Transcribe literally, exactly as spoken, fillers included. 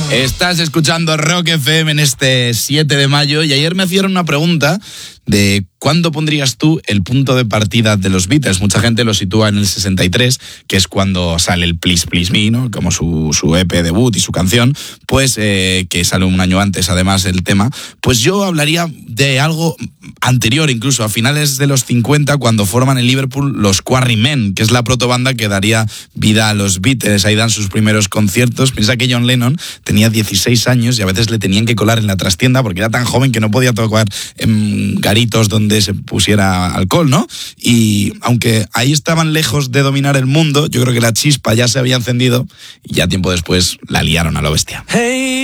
Estás escuchando Rock F M en este siete de mayo y ayer me hicieron una pregunta de cuándo pondrías tú el punto de partida de los Beatles. Mucha gente lo sitúa en el sesenta y tres, que es cuando sale el Please Please Me, ¿no? Como su, su E P debut y su canción, pues eh, que sale un año antes además el tema. Pues yo hablaría de algo anterior, incluso a finales de los cincuenta, cuando forman en Liverpool los Quarrymen, que es la protobanda que daría vida a los Beatles. Ahí dan sus primeros conciertos. Piensa que John Lennon tenía dieciséis años y a veces le tenían que colar en la trastienda porque era tan joven que no podía tocar en garitos donde se pusiera alcohol, ¿no? Y aunque ahí estaban lejos de dominar el mundo, yo creo que la chispa ya se había encendido y ya tiempo después la liaron a lo bestia. Hey.